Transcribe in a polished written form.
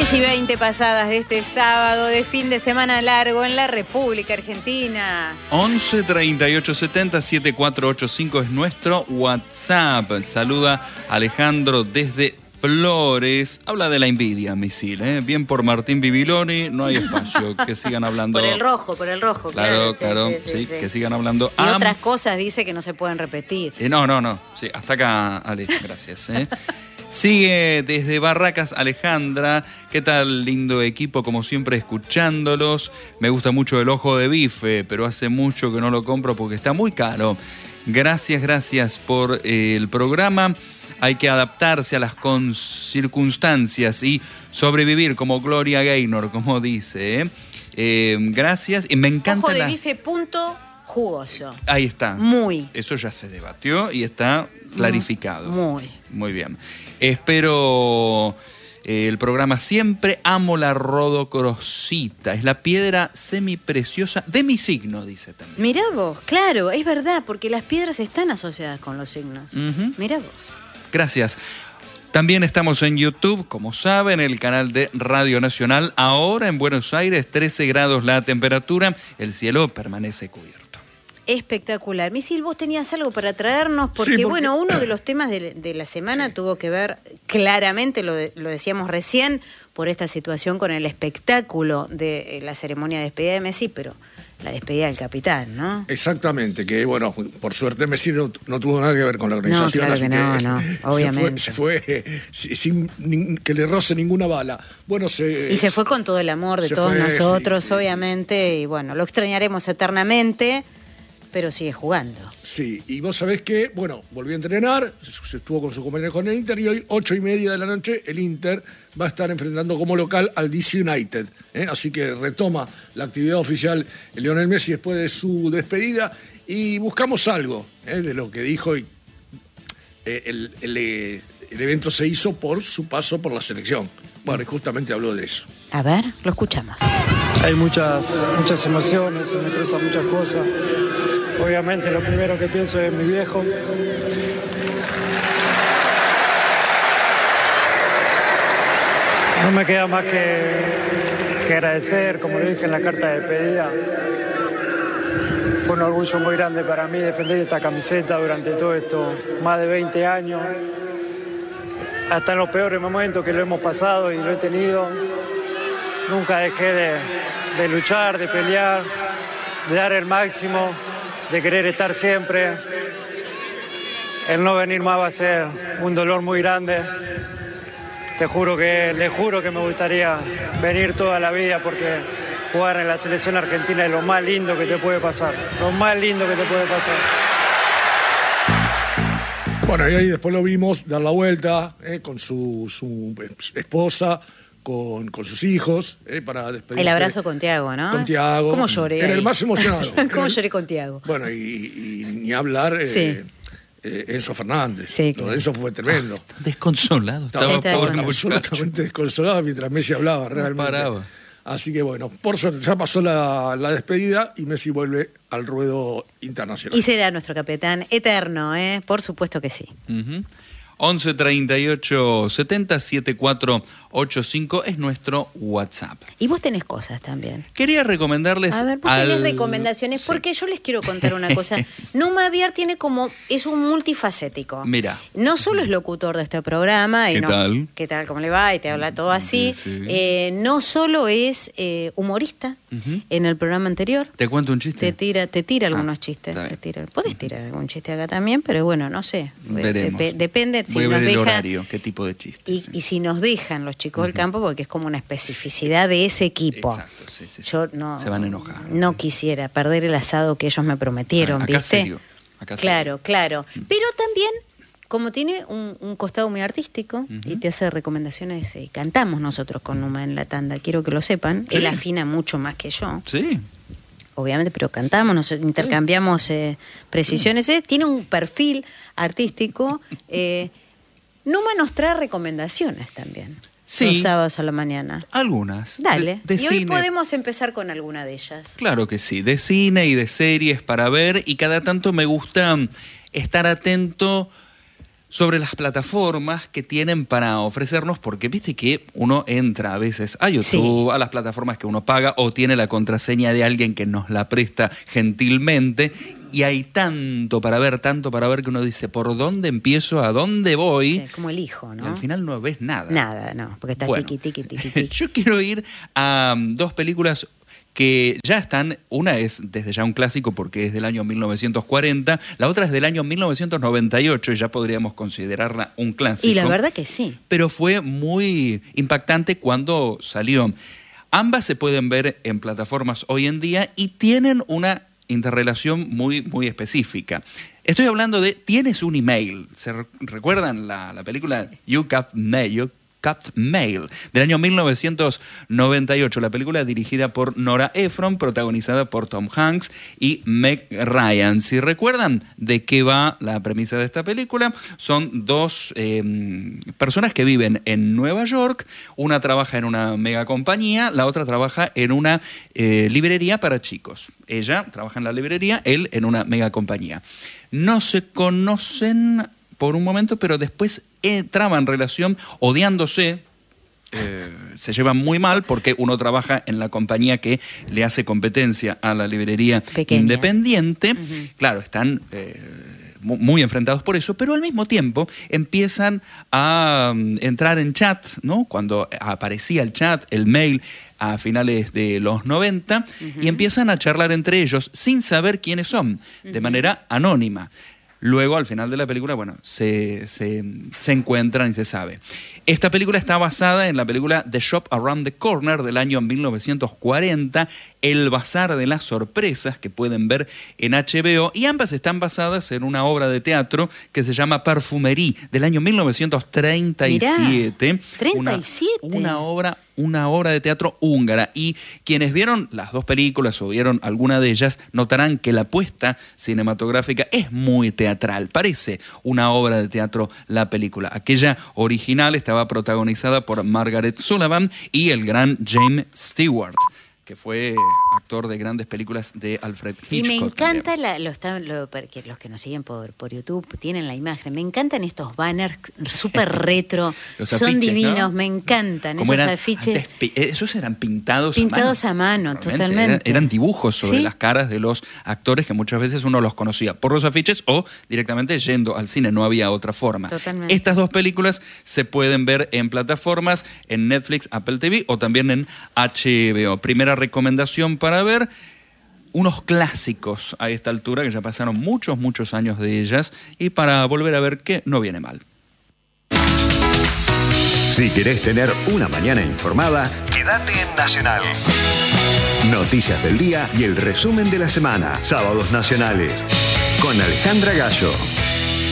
10:20 pasadas de este sábado de fin de semana largo en la República Argentina. 11 38 70 7485 es nuestro WhatsApp. Saluda Alejandro desde Flores. Habla de la envidia, misil, ¿eh? Bien por Martín Bibiloni, no hay espacio. Que sigan hablando. Por el rojo. Claro, sí, que sigan hablando. Y otras cosas dice que no se pueden repetir. No. Sí, hasta acá, Ale, gracias. Sigue desde Barracas Alejandra. ¿Qué tal? Lindo equipo, como siempre, escuchándolos. Me gusta mucho el ojo de bife, pero hace mucho que no lo compro porque está muy caro. Gracias por el programa. Hay que adaptarse a las circunstancias y sobrevivir como Gloria Gaynor, como dice. Gracias. Y me encanta. Ojo de bife, punto jugoso. Ahí está. Muy. Eso ya se debatió y está clarificado. Muy bien. Espero el programa siempre. Amo la rodocrosita. Es la piedra semipreciosa de mi signo, dice también. Mirá vos, claro, es verdad, porque las piedras están asociadas con los signos. Mirá vos. Gracias. También estamos en YouTube, como saben, el canal de Radio Nacional. Ahora en Buenos Aires, 13 grados la temperatura. El cielo permanece cubierto. Espectacular. Misil, vos tenías algo para traernos, porque bueno, uno de los temas de la semana tuvo que ver, claramente, lo decíamos recién, por esta situación con el espectáculo de la ceremonia de despedida de Messi, pero la despedida del capitán, ¿no? Exactamente, que bueno, por suerte Messi no tuvo nada que ver con la organización. No, claro que no, obviamente. Se fue sin que le roce ninguna bala. Bueno, se fue con todo el amor de todos nosotros, obviamente, y bueno, lo extrañaremos eternamente, pero sigue jugando. Sí, y vos sabés que, bueno, volvió a entrenar, se estuvo con su compañero con el Inter, y hoy, 8:30 de la noche, el Inter va a estar enfrentando como local al DC United. Así que retoma la actividad oficial el Lionel Messi después de su despedida, y buscamos algo de lo que dijo. Y el evento se hizo por su paso por la selección. Bueno, y justamente habló de eso. A ver, lo escuchamos. Hay muchas emociones, se me expresan muchas cosas. Obviamente lo primero que pienso es mi viejo. No me queda más que agradecer, como le dije en la carta de despedida. Fue un orgullo muy grande para mí defender esta camiseta durante todo esto, más de 20 años. Hasta en los peores momentos que lo hemos pasado y lo he tenido, nunca dejé de luchar, de pelear, de dar el máximo, de querer estar siempre. El no venir más va a ser un dolor muy grande. Le juro que me gustaría venir toda la vida, porque jugar en la selección argentina es lo más lindo que te puede pasar. Lo más lindo que te puede pasar. Bueno, y ahí después lo vimos dar la vuelta con su esposa, con sus hijos, para despedirse. El abrazo con Thiago, ¿no? Con Thiago. ¿Cómo lloré? Era el más emocionado. ¿Cómo lloré con Thiago? Bueno, y ni hablar Enzo Fernández. Sí, Lo de Enzo fue tremendo. Desconsolado. Estaba absolutamente desconsolado mientras Messi hablaba, realmente. No paraba. Así que bueno, por suerte ya pasó la despedida y Messi vuelve al ruedo internacional. Y será nuestro capitán eterno, ¿eh? Por supuesto que sí. 11 38 70 7485 es nuestro WhatsApp. Y vos tenés cosas también. Quería recomendarles. A ver, vos tenés recomendaciones, porque yo les quiero contar una cosa. Numa Aviar es un multifacético. Mira. No solo es locutor de este programa. ¿Qué tal? ¿Cómo le va? Y te habla todo así. Sí. No solo es humorista. En el programa anterior. ¿Te cuento un chiste? Te tira algunos chistes. Podés tirar algún chiste acá también, pero bueno, no sé. Veremos. Depende. Voy a ver el horario, qué tipo de chistes. Y si nos dejan los chicos del campo, porque es como una especificidad de ese equipo. Exacto, sí. Yo no, se van a enojar. No quisiera perder el asado que ellos me prometieron, acá ¿viste? Serio. Claro. Pero también, como tiene un costado muy artístico y te hace recomendaciones, cantamos nosotros con Numa en la tanda, quiero que lo sepan. Sí. Él afina mucho más que yo. Sí. Obviamente, pero cantamos, nos intercambiamos precisiones. Tiene un perfil artístico. Numa nos trae recomendaciones también. Sí. Los sábados a la mañana. Algunas. Dale. De y cine. Hoy podemos empezar con alguna de ellas. Claro que sí. De cine y de series para ver. Y cada tanto me gusta estar atento sobre las plataformas que tienen para ofrecernos, porque viste que uno entra a veces a YouTube, a las plataformas que uno paga, o tiene la contraseña de alguien que nos la presta gentilmente, y hay tanto para ver que uno dice, ¿por dónde empiezo? ¿A dónde voy? Sí, como el hijo, ¿no? Y al final no ves nada. Nada, no, porque está tiqui. Yo quiero ir a dos películas que ya están. Una es desde ya un clásico porque es del año 1940, la otra es del año 1998 y ya podríamos considerarla un clásico. Y la verdad que sí. Pero fue muy impactante cuando salió. Ambas se pueden ver en plataformas hoy en día y tienen una interrelación muy, muy específica. Estoy hablando de Tienes un email. ¿Se recuerdan la película You Got Mail? Del año 1998, la película dirigida por Nora Ephron, protagonizada por Tom Hanks y Meg Ryan. Si recuerdan de qué va la premisa de esta película, son dos personas que viven en Nueva York. Una trabaja en una mega compañía, la otra trabaja en una librería para chicos. Ella trabaja en la librería, él en una mega compañía. No se conocen por un momento, pero después traban relación odiándose, se llevan muy mal porque uno trabaja en la compañía que le hace competencia a la librería pequeña, independiente. Claro, están muy enfrentados por eso, pero al mismo tiempo empiezan a entrar en chat, ¿no? Cuando aparecía el chat, el mail, a finales de los 90, y empiezan a charlar entre ellos sin saber quiénes son, de manera anónima. Luego, al final de la película, bueno, se encuentran y se sabe. Esta película está basada en la película The Shop Around the Corner del año 1940, El Bazar de las Sorpresas, que pueden ver en HBO, y ambas están basadas en una obra de teatro que se llama Parfumerie, del año 1937. Mirá, 37. Una obra de teatro húngara. Y quienes vieron las dos películas o vieron alguna de ellas, notarán que la puesta cinematográfica es muy teatral. Parece una obra de teatro la película. Aquella original estaba protagonizada por Margaret Sullavan y el gran James Stewart, que fue actor de grandes películas de Alfred Hitchcock. Y me encanta, porque los que nos siguen por YouTube tienen la imagen, me encantan estos banners súper retro, son afiches, divinos, ¿no? Me encantan esos afiches. Esos eran pintados a mano, totalmente. Eran dibujos sobre las caras de los actores que muchas veces uno los conocía por los afiches o directamente yendo al cine, no había otra forma. Totalmente. Estas dos películas se pueden ver en plataformas, en Netflix, Apple TV o también en HBO. Primera recomendación para ver, unos clásicos a esta altura que ya pasaron muchos años de ellas, y para volver a ver que no viene mal. Si querés tener una mañana informada, quédate en Nacional. Noticias del día y el resumen de la semana. Sábados Nacionales con Alejandra Gallo.